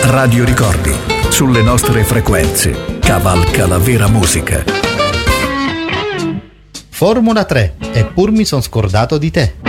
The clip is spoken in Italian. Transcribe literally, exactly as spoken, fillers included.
Radio Ricordi, sulle nostre frequenze, cavalca la vera musica. Formula tre, eppur mi son scordato di te.